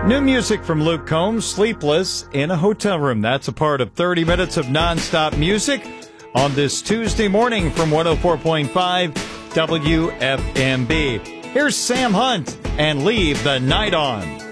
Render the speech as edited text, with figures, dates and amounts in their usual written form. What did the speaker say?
New music from Luke Combs, Sleepless in a Hotel Room. That's a part of 30 minutes of nonstop music on this Tuesday morning from 104.5 WFMB. Here's Sam Hunt and Leave the Night On.